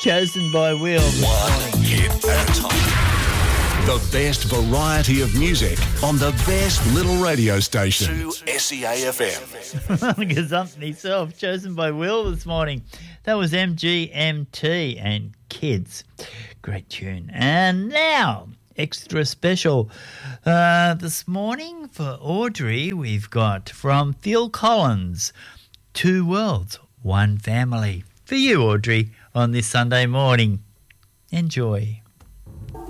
Chosen by Will this morning. Hit at a time. The best variety of music on the best little radio station. 2SEAFM. Gazumped myself. Chosen by Will this morning. That was MGMT and Kids. Great tune. And now, extra special. This morning for Audrey, we've got from Phil Collins, Two Worlds, One Family. For you, Audrey, on this Sunday morning. Enjoy.